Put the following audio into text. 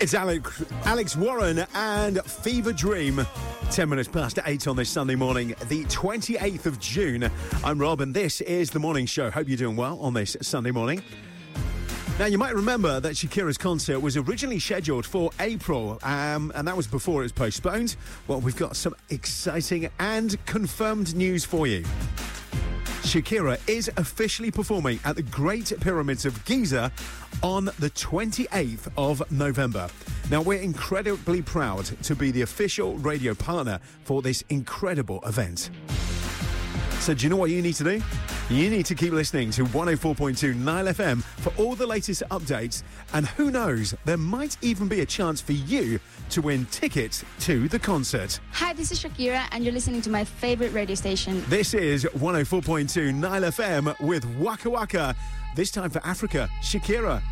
It's Alex Warren and Fever Dream. 10 minutes past 8 on this Sunday morning, the 28th of June. I'm Rob and this is The Morning Show. Hope you're doing well on this Sunday morning. Now, you might remember that Shakira's concert was originally scheduled for April, and that was before it was postponed. Well, we've got some exciting and confirmed news for you. Shakira is officially performing at the Great Pyramids of Giza on the 28th of November. Now, we're incredibly proud to be the official radio partner for this incredible event. So do you know what you need to do? You need to keep listening to 104.2 Nile FM for all the latest updates. And who knows, there might even be a chance for you to win tickets to the concert. Hi, this is Shakira, and you're listening to my favorite radio station. This is 104.2 Nile FM with Waka Waka. This time for Africa, Shakira.